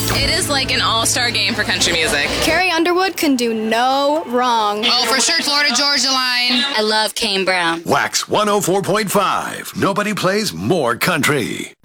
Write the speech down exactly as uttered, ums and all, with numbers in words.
It is like an all-star game for country music. Carrie Underwood can do no wrong. Oh, for sure, Florida Georgia Line. I love Kane Brown. Wax one oh four point five. Nobody plays more country.